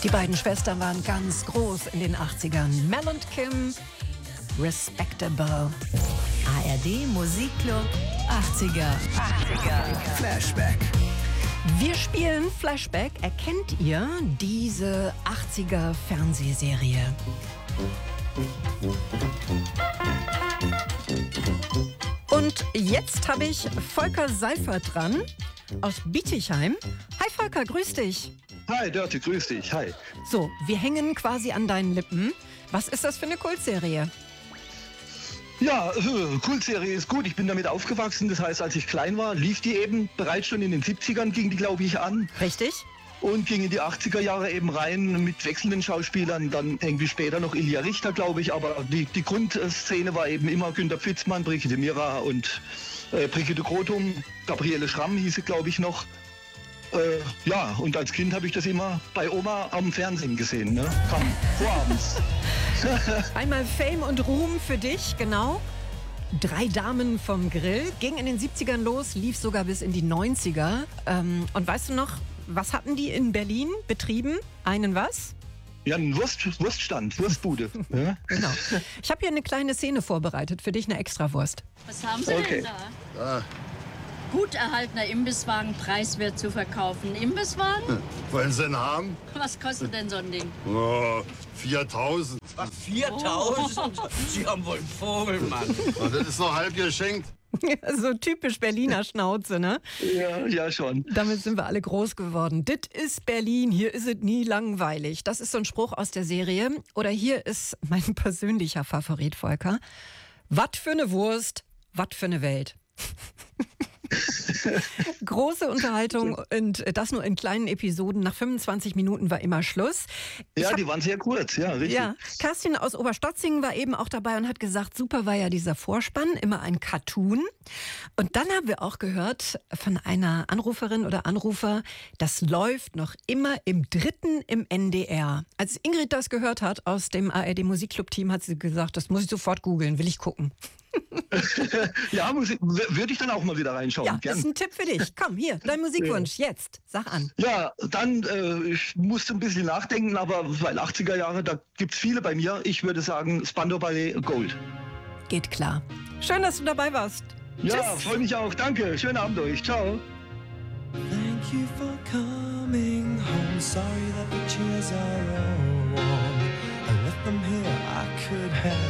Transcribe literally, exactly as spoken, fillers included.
Die beiden Schwestern waren ganz groß in den achtzigern. Mel und Kim, Respectable. A R D Musikclub achtziger. achtziger. Flashback. Wir spielen Flashback. Erkennt ihr diese achtziger Fernsehserie? Und jetzt habe ich Volker Seifert dran aus Bietigheim. Hi Volker, grüß dich. Hi Dörte, grüß dich. Hi. So, wir hängen quasi an deinen Lippen. Was ist das für eine Kultserie? Ja, äh, Kultserie ist gut. Ich bin damit aufgewachsen. Das heißt, als ich klein war, lief die eben. Bereits schon in den siebzigern ging die, glaube ich, an. Richtig. Und ging in die achtziger Jahre eben rein mit wechselnden Schauspielern. Dann irgendwie später noch Ilja Richter, glaube ich. Aber die, die Grundszene war eben immer Günter Pfitzmann, Brigitte Mira und äh, Brigitte Krotum. Gabriele Schramm hieß sie, glaube ich, noch. Äh, ja, und als Kind habe ich das immer bei Oma am Fernsehen gesehen. Ne? Kam vorabends. Einmal Fame und Ruhm für dich, genau. Drei Damen vom Grill. Ging in den siebzigern los, lief sogar bis in die neunziger. Ähm, und weißt du noch, was hatten die in Berlin betrieben? Einen was? Ja, ein Wurst, Wurststand, Wurstbude. Ja? Genau. Ich habe hier eine kleine Szene vorbereitet, für dich eine Extrawurst. Was haben Sie Okay. denn da? Ah, Gut erhaltener Imbisswagen preiswert zu verkaufen. Imbisswagen? wollen Sie einen haben? Was kostet denn so ein Ding? Oh, viertausend. Ach, viertausend? Sie haben wohl einen Vogel, Mann. Oh, das ist noch halb geschenkt. So typisch Berliner Schnauze, ne? Ja, ja schon. Damit sind wir alle groß geworden. Dit ist Berlin, hier ist es nie langweilig. Das ist so ein Spruch aus der Serie. Oder hier ist mein persönlicher Favorit, Volker. Wat für ne Wurst, wat für ne Welt. Große Unterhaltung und das nur in kleinen Episoden. Nach fünfundzwanzig Minuten war immer Schluss. Ich Ja, hab, die waren sehr kurz, ja, richtig. ja, Kerstin aus Oberstotzingen war eben auch dabei und hat gesagt, super war ja dieser Vorspann, immer ein Cartoon. Und dann haben wir auch gehört von einer Anruferin oder Anrufer, das läuft noch immer im dritten im N D R. Als Ingrid das gehört hat aus dem A R D Musikclub-Team, hat sie gesagt, das muss ich sofort googeln, will ich gucken. Ja, muss ich- w- würde ich dann auch mal wieder reinschauen. Ja, Gern. das ist ein Tipp für dich. Komm, hier, dein Musikwunsch, jetzt, sag an. Ja, dann, äh, ich musste ein bisschen nachdenken, aber weil achtziger Jahre, da gibt's viele bei mir. Ich würde sagen, Spandau Ballet Gold. Geht klar. Schön, dass du dabei warst. Ja, Tschüss. freue mich auch. Danke. Schönen Abend euch. Ciao. Thank you for coming home. Sorry that the chairs are all warm. I left them here, I could have